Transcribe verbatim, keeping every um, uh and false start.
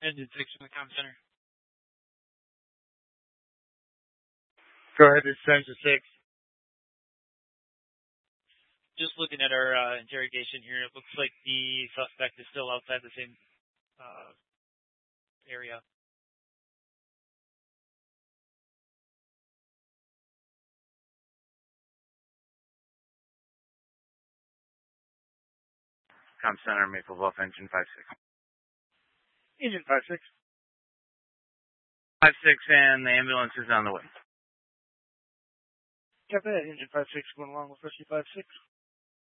Engine six from the comm center. Go ahead, this is Engine six. Just looking at our uh, interrogation here, it looks like the suspect is still outside the same uh, area. Comm Center, Maple Bluff, Engine five six. Engine five six. five six, and the ambulance is on the way. Copy that, Engine five six going along with Rescue five six.